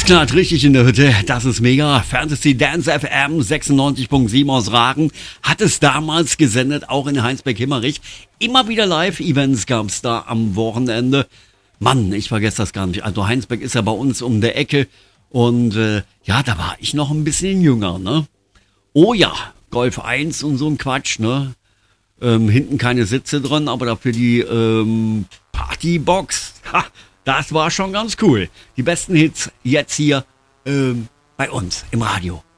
knallt richtig in der Hütte, das ist mega. Fantasy Dance FM 96.7 aus Ragen hat es damals gesendet, auch in Heinsberg-Himmerich. Immer wieder Live-Events gab's da am Wochenende. Mann, ich vergesse das gar nicht. Also Heinsberg ist ja bei uns um der Ecke und ja, da war ich noch ein bisschen jünger, ne? Oh ja, Golf 1 und so ein Quatsch, ne? Hinten keine Sitze drin, aber dafür die Partybox. Ha, das war schon ganz cool. Die besten Hits jetzt hier bei uns im Radio.